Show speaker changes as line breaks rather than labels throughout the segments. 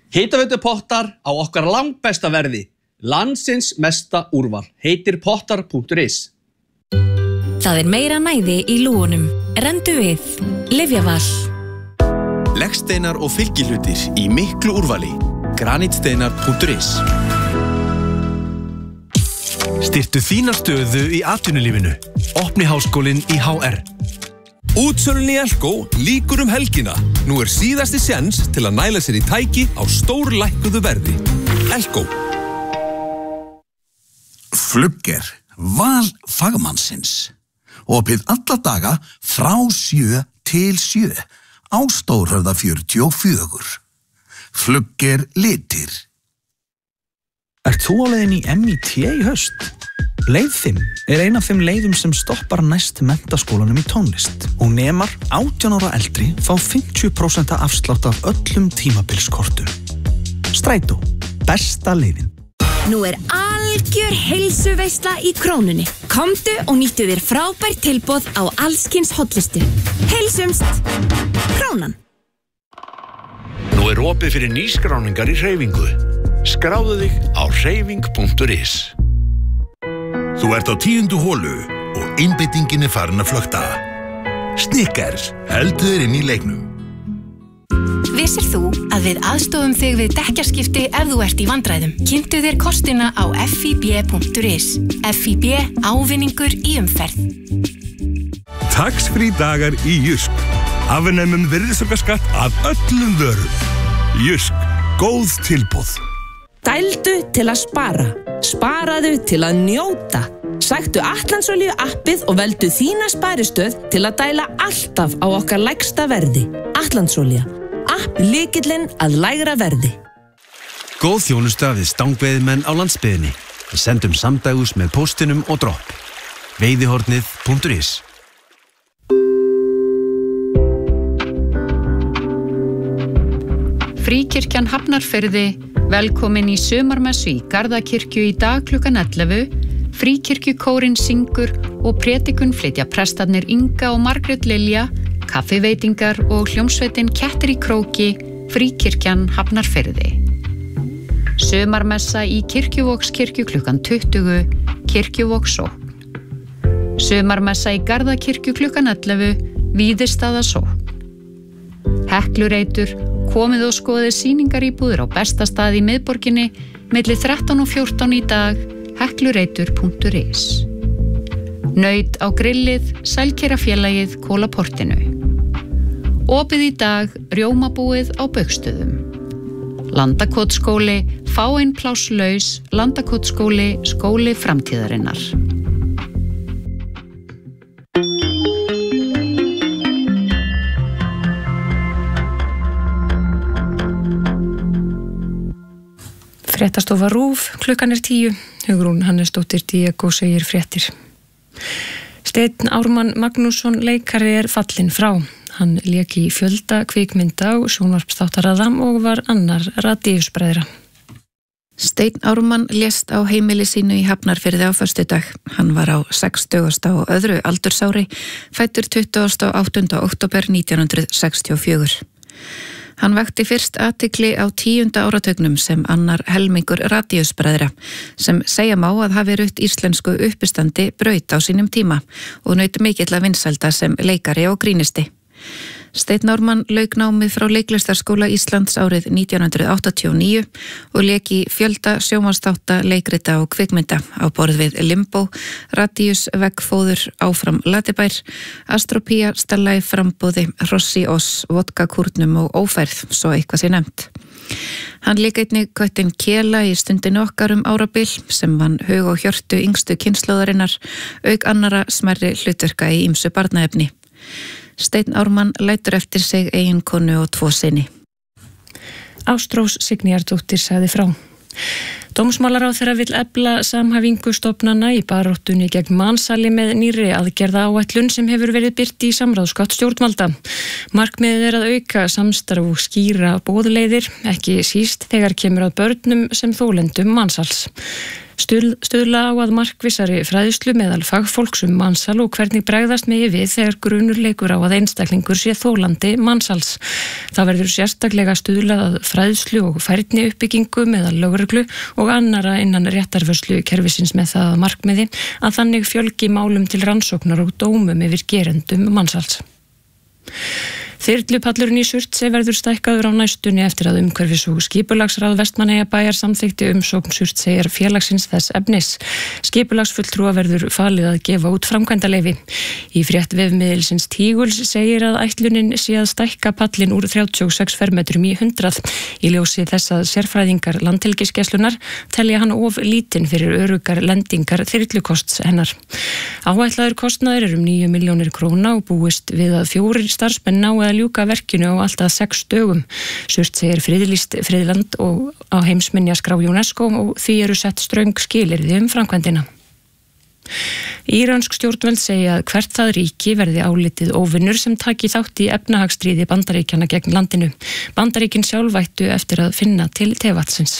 Hitaveitupottar á okkar langbesta verði. Landsins mesta úrval. Heitir pottar.is.
Það meira næði í lúgunum. Rendu við. Lyfjaval.
Leggsteinar og fylgihlutir í miklu úrvali. Granitsteinar.is. Styrktu þína stöðu í atvinnulífinu. Opni háskólinn í HR.
Útsölunni í Elko lýkur helgina. Nú síðasti séns til að næla sér í tæki á stórlækkuðu verði. Elko.
Flugger, val fagmannsins. Opið alla daga frá 7 til 7 á Stórhöfða 44. Flugger litir.
Ert þú á leiðin í MIT í haust? Leið 5 ein af 5 leiðum sem stoppar næst menntaskólanum í tónlist og nemar 18 ára eldri fá 50% afslátt af öllum tímabilskortum. Strætó, besta leiðin.
Nú algjör heilsuveisla í Krónunni. Komdu og nýttu þér frábært tilboð á allskyns hollustu. Heilsumst! Krónan.
Nú opið fyrir nýskráningar í hreyfingu. Skráðu þig á hreyfing.is.
Þú ert á 10. holu og einbeitingin farin að flökta. Snickers, heldur þér inn í leiknum.
Vissir þú að við aðstofum þig við dekkjaskipti ef þú ert í vandræðum? Kynntu þér kostina á fib.is. FIB, ávinningur í umferð.
Tax-free dagar í Jysk. Afnemum virðisaukaskatt af öllum vörum. Jysk, góð tilboð.
Dældu til að spara. Sparaðu til að njóta. Sæktu Atlandsolíu appið og veldu þína sparistöð til að dæla alltaf á okkar lægsta verði. Atlandsolía. App lykillinn að lægra verði.
Góð þjónusta við stangveiðimenn á landsbyggðinni. Við sendum samdægus með póstinum og dropp. Veiðihornið.is.
Fríkirkjan Hafnarfirði, velkomin í sumarmessu í Garðakirkju í dag klukkan 11. Fríkirkjukórinn syngur og prédikun flytja prestarnir Inga og Margrét Lilja, kaffiveitingar og hljómsveitin Kettir í króki, Fríkirkjan Hafnarfirði. Sumarmessa í Kirkjuvogskirkju klukkan 20, Kirkjuvogssókn. Sumarmessa í Garðakirkju klukkan 11, Víðistaðasókn. Heklureitur, komið og skoðið sýningaríbúðir á besta stað í miðborginni milli 13 og 14 í dag, heklureitur.is. Naut á grillið, Sælkerafélagið Kólaportinu. Opið í dag, rjómabúið á Baugstöðum. Landakotsskóli, fáein pláss laus, Landakotsskóli, skóli framtíðarinnar.
Fréttastofa RÚV, klukkan 10. Hugrún Hannesdóttir Diego segir fréttir. Steinn Ármann Magnússon leikari fallinn frá. Hann lék í fjölda kvikmynda og sjónvarpsþáttaraða og var annar radíusbræðra.
Steinn Ármann lést á heimili sínu í Hafnarfirði á föstudag. Hann var á 60. og öðru aldursári, fæddur 28. október 1964. Hann vakti fyrst athygli á 10. áratugnum sem annar helmingur radíusbræðra, sem segja má að hafi rutt íslensku uppistandi braut á sínum tíma og naut mikilla vinsælda sem leikari og grínisti. Steinn Ármann lauk námi frá Leiklistarskóla Íslands árið 1989 og lék í fjölda sjónvarpsþátta, leikrita og kvikmynda á borð við Limbo, Radíus, Veggfóður, Áfram Latibær, Astropía, Stella í frambúði, Hrossi Oss, Vodka Kúrnum og Ófærð, svo eitthvað sé nefnt. Hann lék einnig köttinn Kela í Stundinni okkar árabil sem vann hug og hjörtu yngstu kynslóðarinnar, auk annara smærri hlutverka í ýmsu barnaefni. Steinn Ármann lætur eftir sig eiginkonu og 2 syni.
Ástrós Signýjardóttir sagði frá. Dómsmálaráðherra vill efla samhæfingu stofnana í baráttunni gegn mansali með nýrri aðgerðaáætlun sem hefur verið birt í samráðsgátt stjórnvalda. Markmiðið að auka samstarf og skýra boðleiðir, ekki síst þegar kemur að börnum sem þolendum mansals. Stuðla á að markvissari fræðslu meðal fagfólks mansal og hvernig bregðast megi við þegar grunur leikur á að einstaklingur sé þolandi mansals. Það verður sérstaklega stuðlað að fræðslu og færni uppbyggingu meðal lögreglu og annara innan réttarvörslu kerfisins með það að markmiði að þannig fjölgi málum til rannsóknar og dómum yfir gerendum mansals. Þyrlupallurinn í Surtsey verður stækkaður á næstunni eftir að umhverfis- og skipulagsráð Vestmannaeyjabæjar samþykkti umsókn Surtseyjar félagsins þess efnis. Skipulagsfulltrúa verður falið að gefa út framkvæmdaleyfi. Í frétt vefmiðilsins Tíguls segir að ætlunin sé að stækka pallinn úr 36 fermetrum í 100. Í ljósi þess að sérfræðingar landhelgisgæslunnar telja hann of lítinn fyrir öruggar lendingar þyrlukosts hennar. Áætlaður kostnaður 9 milljónir króna og búist við að 4 starfsmenn nái að ljúka verkinu á alltaf 6 dögum. Surtsey friðlýst friðland og á heimsminjaskrá UNESCO og því eru sett ströng skilyrði framkvæmdina. Írönsk stjórnvöld segja að hvert það ríki verði álitið óvinnur sem taki þátt í efnahagsstríði Bandaríkjanna gegn landinu. Bandaríkin sjálf ættu eftir að finna til tevatsins.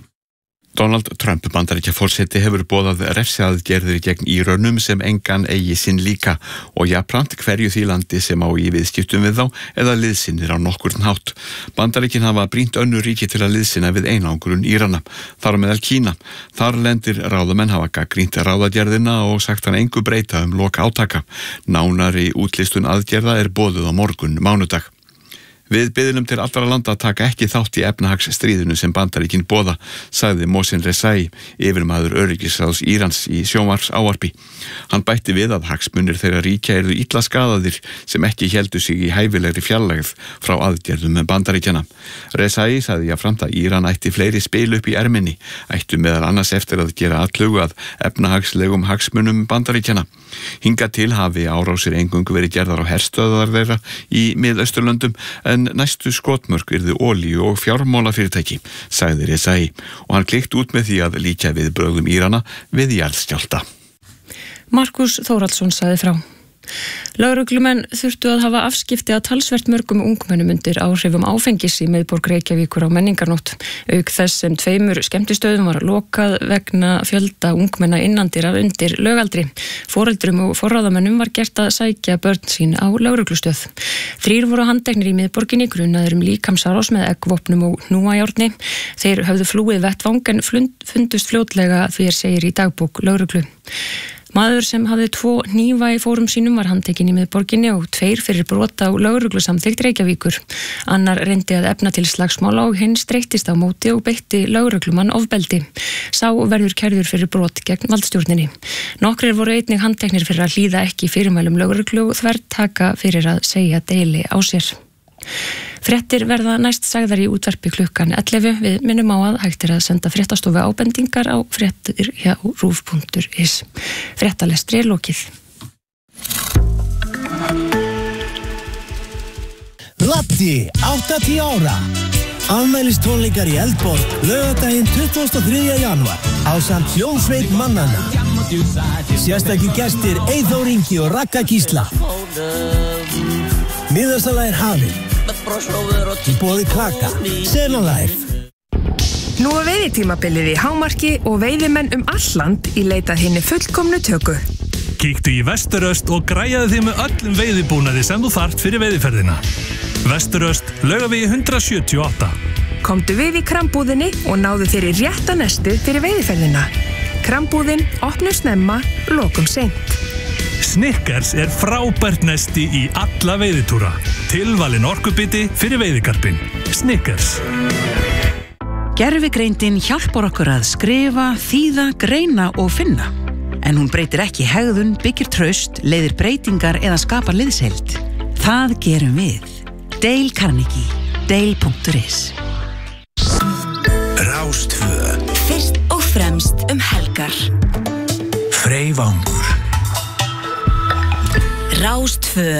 Donald Trump Bandaríkjaforseti hefur boðað refsiaðgerðir gegn Írönum sem engan eigi sinn líka og jafnframt hverju því landi sem á í viðskiptum við þá eða liðsinnir á nokkurn hátt. Bandaríkin hafa brýnt önnur ríki til að liðsinna við einangrun Írana, þar á meðal Kína. Þar lendir ráðamenn hafa gagnrýnt ráðagerðina og sagt hann engu breyta lok átaka. Nánari útlistun aðgerða boðuð á morgun mánudag. Við biðlum til allra landa að taka ekki þátt í efnahagsstríðinu sem Bandaríkin boða, sagði Mohsen Rezaei, yfirmaður öryggisráðs Írans í sjónvarpsávarpi. Hann bætti við að hagsmunir þeirra ríkja yrðu illa skaðaðir sem ekki héldu sig í hæfilegri fjarlægð frá aðgerðum með Bandaríkjana. Rezaei sagði jafnframt að Íran ætti fleiri spil upp í erminni, ættu meðal annars eftir að gera atlögu að efnahagslegum hagsmunum Bandaríkjana. Hingað til hafi árásir eingöngu verið gerðar á herstöðar þeirra í Miðausturlöndum en næstu skotmörk yrðu olíu- og fjármálafyrirtæki, sagði Rezaei og hann klikkt út með því að líkja við brögðum Írana við jarðskjálfta.
Markus Þórhallsson sagði frá. Lögreglumenn þurftu að hafa afskipti að talsvert mörgum ungmennum undir áhrifum áfengis í miðborg Reykjavíkur á menningarnótt. Auk þess sem 2 skemmtistöðum var lokað vegna fjölda ungmenna innandyra undir lögaldri. Foreldrum og forráðamönnum var gert að sækja börn sín á lögreglustöð. 3 voru handteknir í miðborginni grunaðir líkamsárás með eggvopnum og hnúajárni. Þeir höfðu flúið vettvang en fundust fljótlega því segir í dagbók lögreglu. Maður sem hafði 2 hnífa í fórum sínum var handtekinn í miðborginni og 2 fyrir brot á lögreglusamþykkt Reykjavíkur. Annar reyndi að efna til slagsmála og hinn streittist á móti og beitti lögreglumann ofbeldi. Sá verður kærður fyrir brot gegn valdstjórninni. Nokkrir voru einnig handteknir fyrir að hlýða ekki fyrirmælum lögreglu og þvertaka fyrir að segja deili á sér. Fréttir verða næst sagðar í útvarpi klukkan 11. Við minnum á að hægt að senda fréttastofu ábendingar á fréttir hjá rúv.is. Fréttalestri lokið.
Latti, 80 ára. Afmælistónleikar í Eldborg, laugardaginn 23. janúar, ásamt hljómsveit mannanna. Sérstakir gestir Eyþór Ingi og Ragga Gísla. Miðasala hafin. Í boði Klaka, Sena Life.
Nú veiðitímabilið í hámarki og veiðimenn all land í leitað hinni fullkomnu tökku.
Kíktu í Vesturöst og græjaðu þig með öllum veiðibúnaði sem þú þarft fyrir veiðiferðina. Vesturöst, Laugavegi 178.
Komdu við í krambúðinni og náðu þér í rétta nestið fyrir veiðiferðina. Krambúðin opnur snemma, lokum seint.
Snickers frábært nesti í alla veiðitúra. Tilvalin orkubiti fyrir veiðikarpin. Snickers.
Gervigreindin hjálpar okkur að skrifa, þýða, greina og finna. En hún breytir ekki hegðun, byggir traust, leiðir breytingar eða skapar liðsheild. Það gerum við. Dale Carnegie. Dale.is.
Rástvö.
Fyrst og fremst helgar.
Freyvangur.
Rástvö.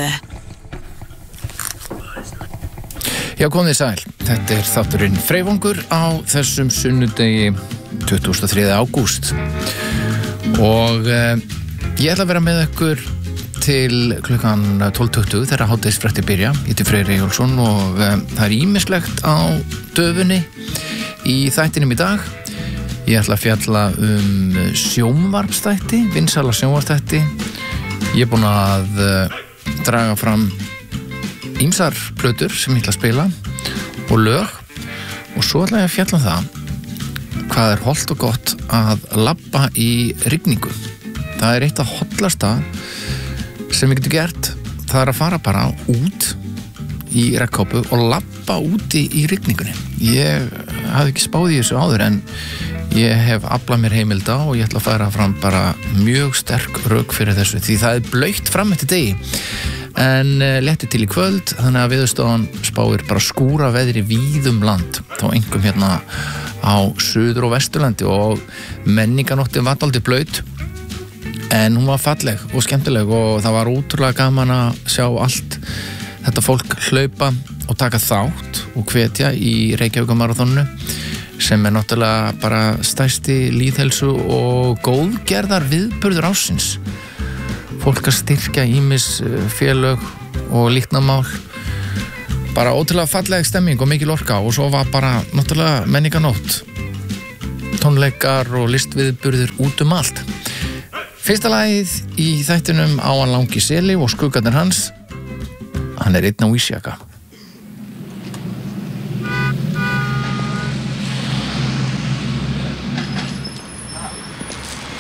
Já, komið sæl. Þetta þátturinn Freyvangur á þessum sunnudegi 23. ágúst. Og ég ætla að vera með ykkur til klukkan 12:20 þegar hádegisfréttir byrja. Ég heiti Freyr Eyjólfsson og það ýmislegt á döfunni í þættinum í dag. Ég ætla að fjalla sjónvarpsþætti, vinsæla sjónvarpsþætti. Ég er búinn að draga fram ýmsar plötur sem ég ætla að spila og lög, og svo ætla ég að fjalla það hvað hollt og gott að labba í rigningu. Það eitt af hollasta sem við getum gert. Það að fara bara út í regnkápu og labba úti í rigningunni. Ég hafði ekki spáð í þessu áður, en ég hef aflað mér heimilda og ég ætla að færa fram bara mjög sterk rök fyrir þessu, því það blautt fram eftir degi, en létti til í kvöld, þannig að Veðurstofan spáir bara skúra veðri víðum land, þá einkum hérna á Suður- og Vesturlandi, og menninganóttin var dálítið blautt, en hún var falleg og skemmtileg, og það var ótrúlega gaman að sjá allt þetta fólk hlaupa og taka þátt og hvetja í Reykjavíkurmaraþoninu, sem náttúrulega bara stærsti lýðhelsu og góðgerðar viðburður ársins. Fólk að styrkja ýmis félög og líknamál, bara ótrúlega falleg stemming og mikil orka, og svo var bara náttúrulega menninganótt, tónleikar og listviðburður út allt. Fyrsta lagið í þættinum á hann Langi Seli og skuggarnir hans, hann einn á Ísjaka.